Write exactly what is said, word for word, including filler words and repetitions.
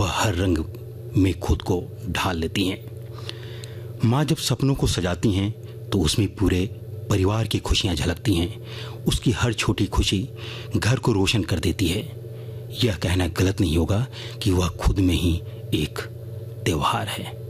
वह हर रंग में खुद को ढाल लेती हैं। माँ जब सपनों को सजाती हैं तो उसमें पूरे परिवार की खुशियाँ झलकती हैं। उसकी हर छोटी खुशी घर को रोशन कर देती है। यह कहना गलत नहीं होगा कि वह खुद में ही एक त्योहार है।